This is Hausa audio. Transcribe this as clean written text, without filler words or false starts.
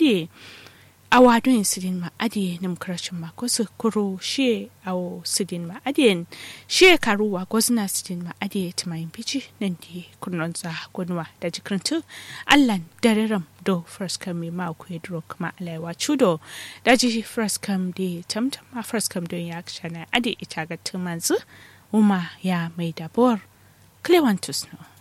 ade awadon sidin ma ade nam krashin ma ko su kuro she awo sidin ma ade she karuwa gozna sidin ma ade timayin pici nan di kunnon za gonwa da jikrintu allan dareram do first kam mi ma ku yedro kuma alaiwa chudo da ji first kam de tamtam ma first kam don ya kshana ade ita ga tumanzu uma ya mai dabor Clevantus no